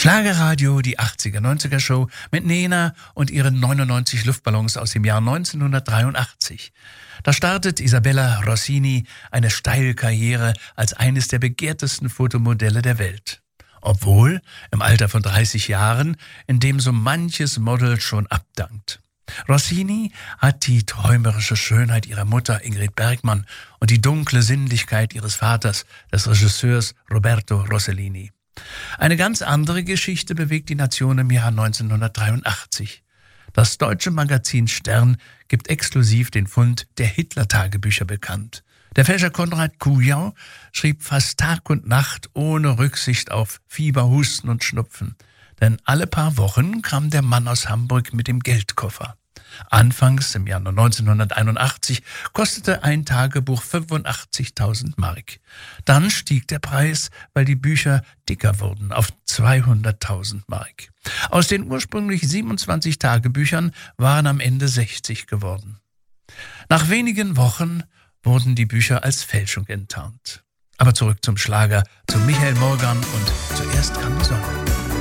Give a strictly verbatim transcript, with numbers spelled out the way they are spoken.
Schlagerradio, die achtziger-neunziger-Show mit Nena und ihren neunundneunzig Luftballons aus dem Jahr neunzehnhundertdreiundachtzig. Da startet Isabella Rossini eine steile Karriere als eines der begehrtesten Fotomodelle der Welt. Obwohl im Alter von dreißig Jahren, in dem so manches Model schon abdankt. Rossini hat die träumerische Schönheit ihrer Mutter Ingrid Bergman und die dunkle Sinnlichkeit ihres Vaters, des Regisseurs Roberto Rossellini. Eine ganz andere Geschichte bewegt die Nation im Jahr neunzehnhundertdreiundachtzig. Das deutsche Magazin Stern gibt exklusiv den Fund der Hitler-Tagebücher bekannt. Der Fälscher Konrad Kujau schrieb fast Tag und Nacht ohne Rücksicht auf Fieber, Husten und Schnupfen. Denn alle paar Wochen kam der Mann aus Hamburg mit dem Geldkoffer. Anfangs im Jahr neunzehnhunderteinundachtzig kostete ein Tagebuch fünfundachtzigtausend Mark. Dann stieg der Preis, weil die Bücher dicker wurden, auf zweihunderttausend Mark. Aus den ursprünglich siebenundzwanzig Tagebüchern waren am Ende sechzig geworden. Nach wenigen Wochen wurden die Bücher als Fälschung enttarnt. Aber zurück zum Schlager, zu Michael Morgan und Zuerst kam die Sonne.